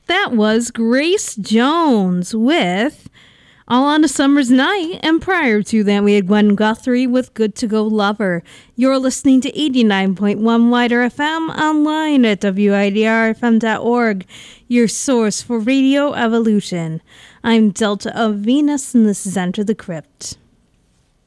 That was Grace Jones with All on a Summer's Night, and prior to that we had Gwen Guthrie with Good to Go Lover. You're listening to 89.1 Wider FM, online at WIDRFM.org, your source for Radio Evolution. I'm Delta of Venus, and this is Enter the Crypt.